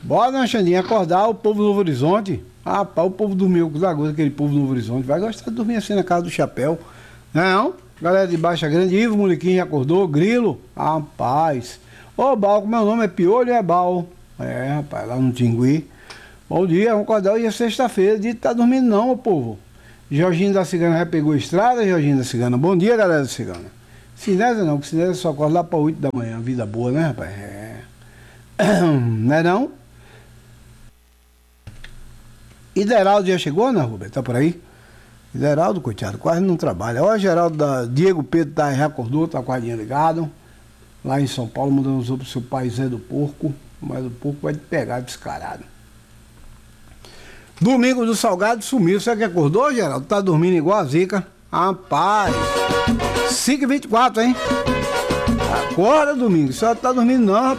Bora, né, Xandinha, acordar o povo do Novo Horizonte. Rapaz, o povo dormiu com os agulhas, aquele povo do Novo Horizonte. Vai gostar de dormir assim na casa do chapéu. Não? Galera de Baixa Grande, Ivo Moliquinho já acordou, Grilo. Rapaz. Ô, Bal, meu nome é Piolho, é Bal. É, rapaz, lá no Tingui. Bom dia, vamos acordar hoje é sexta-feira, dia de tá dormindo não, meu povo. Jorginho da Cigana já pegou a estrada, Jorginho da Cigana. Bom dia, galera da Cigana. Sinesa não, porque Sinesa só acorda lá para 8 da manhã. Vida boa, né, rapaz? É. Não é não? Ideraldo já chegou, né, Rubem? Tá por aí? Ideraldo, coitado, quase não trabalha. Ó, Geraldo, Diego Pedro já acordou, tá com a linha ligado. Lá em São Paulo, mandando sobre o seu pai Zé do Porco. Mas o porco vai te pegar descarado. Domingo do Salgado sumiu. Você que acordou, Geraldo? Tá dormindo igual a Zica. Rapaz, 5h24, hein? Acorda, Domingo. Você tá dormindo não, rapaz.